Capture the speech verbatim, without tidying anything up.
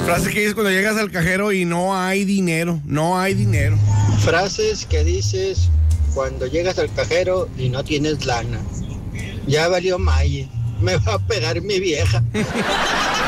Frase que dices cuando llegas al cajero y no hay dinero, no hay dinero. Frases que dices cuando llegas al cajero y no tienes lana. Ya valió malle, me va a pegar mi vieja.